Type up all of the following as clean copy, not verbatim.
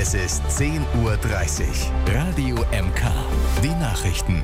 Es ist 10:30 Uhr. Radio MK. Die Nachrichten.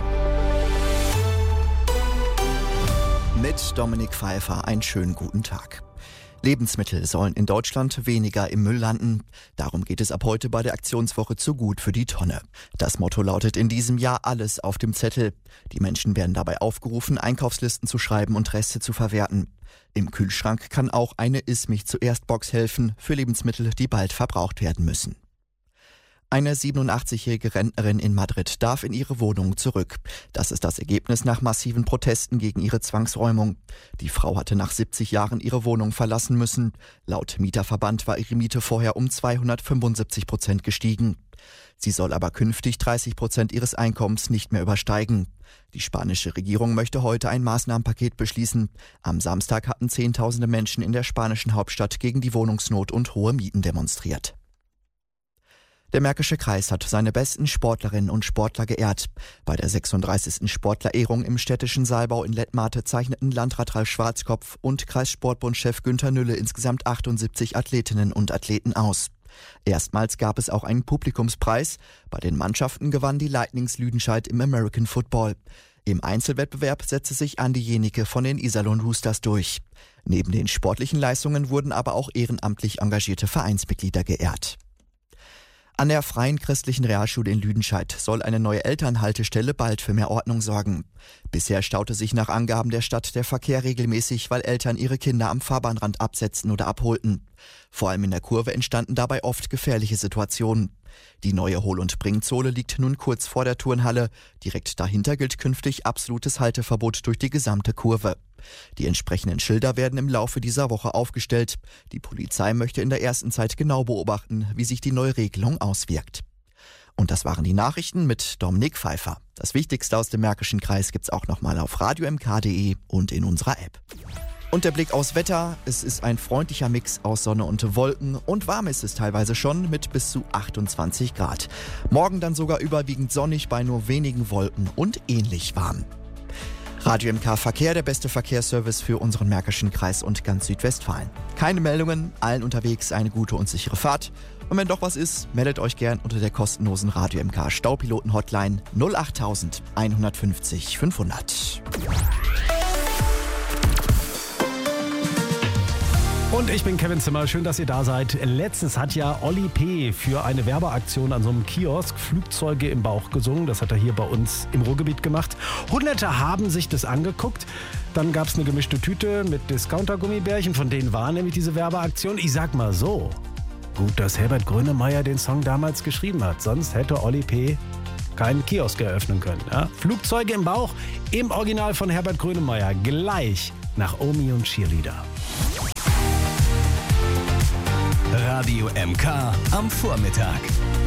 Mit Dominik Pfeiffer einen schönen guten Tag. Lebensmittel sollen in Deutschland weniger im Müll landen. Darum geht es ab heute bei der Aktionswoche Zu gut für die Tonne. Das Motto lautet in diesem Jahr alles auf dem Zettel. Die Menschen werden dabei aufgerufen, Einkaufslisten zu schreiben und Reste zu verwerten. Im Kühlschrank kann auch eine Iss-mich-zuerst-Box helfen für Lebensmittel, die bald verbraucht werden müssen. Eine 87-jährige Rentnerin in Madrid darf in ihre Wohnung zurück. Das ist das Ergebnis nach massiven Protesten gegen ihre Zwangsräumung. Die Frau hatte nach 70 Jahren ihre Wohnung verlassen müssen. Laut Mieterverband war ihre Miete vorher um 275% gestiegen. Sie soll aber künftig 30% ihres Einkommens nicht mehr übersteigen. Die spanische Regierung möchte heute ein Maßnahmenpaket beschließen. Am Samstag hatten Zehntausende Menschen in der spanischen Hauptstadt gegen die Wohnungsnot und hohe Mieten demonstriert. Der Märkische Kreis hat seine besten Sportlerinnen und Sportler geehrt. Bei der 36. Sportlerehrung im städtischen Saalbau in Lettmate zeichneten Landrat Ralf Schwarzkopf und Kreissportbundchef Günther Nülle insgesamt 78 Athletinnen und Athleten aus. Erstmals gab es auch einen Publikumspreis. Bei den Mannschaften gewann die Lightnings Lüdenscheid im American Football. Im Einzelwettbewerb setzte sich Andi Jenike von den Iserlohn Roosters durch. Neben den sportlichen Leistungen wurden aber auch ehrenamtlich engagierte Vereinsmitglieder geehrt. An der Freien Christlichen Realschule in Lüdenscheid soll eine neue Elternhaltestelle bald für mehr Ordnung sorgen. Bisher staute sich nach Angaben der Stadt der Verkehr regelmäßig, weil Eltern ihre Kinder am Fahrbahnrand absetzten oder abholten. Vor allem in der Kurve entstanden dabei oft gefährliche Situationen. Die neue Hol- und Bringzone liegt nun kurz vor der Turnhalle. Direkt dahinter gilt künftig absolutes Halteverbot durch die gesamte Kurve. Die entsprechenden Schilder werden im Laufe dieser Woche aufgestellt. Die Polizei möchte in der ersten Zeit genau beobachten, wie sich die neue Regelung auswirkt. Und das waren die Nachrichten mit Dominik Pfeiffer. Das Wichtigste aus dem Märkischen Kreis gibt's auch nochmal auf radiomk.de und in unserer App. Und der Blick aufs Wetter. Es ist ein freundlicher Mix aus Sonne und Wolken und warm ist es teilweise schon mit bis zu 28 Grad. Morgen dann sogar überwiegend sonnig bei nur wenigen Wolken und ähnlich warm. Radio MK Verkehr, der beste Verkehrsservice für unseren Märkischen Kreis und ganz Südwestfalen. Keine Meldungen, allen unterwegs eine gute und sichere Fahrt. Und wenn doch was ist, meldet euch gern unter der kostenlosen Radio MK Staupiloten Hotline 08000 150 500. Und ich bin Kevin Zimmer, schön, dass ihr da seid. Letztens hat ja Olli P. für eine Werbeaktion an so einem Kiosk Flugzeuge im Bauch gesungen. Das hat er hier bei uns im Ruhrgebiet gemacht. Hunderte haben sich das angeguckt. Dann gab es eine gemischte Tüte mit Discounter-Gummibärchen, von denen war nämlich diese Werbeaktion. Ich sag mal so, gut, dass Herbert Grönemeyer den Song damals geschrieben hat. Sonst hätte Olli P. keinen Kiosk eröffnen können. Ja? Flugzeuge im Bauch im Original von Herbert Grönemeyer. Gleich nach Omi und Cheerleader. Radio MK am Vormittag.